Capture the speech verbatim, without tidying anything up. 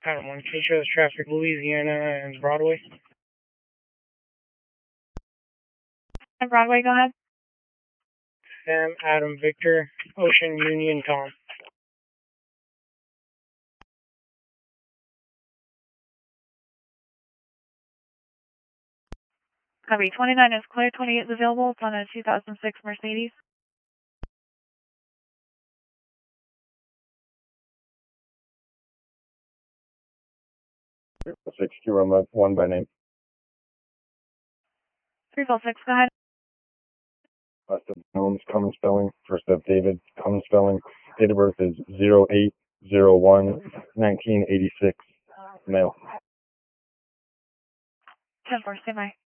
Adam one, can you show us traffic Louisiana and Broadway? And Broadway, go ahead. Sam, Adam, Victor, Ocean, Union, Tom. Copy. twenty-nine is clear. twenty-eight is available. It's on a two thousand six Mercedes. six Q run one by name. three four six, go ahead. Last of Holmes, common spelling. First of David, common spelling. Date of birth is zero eight zero one nineteen eighty-six. Male. ten four, stand by.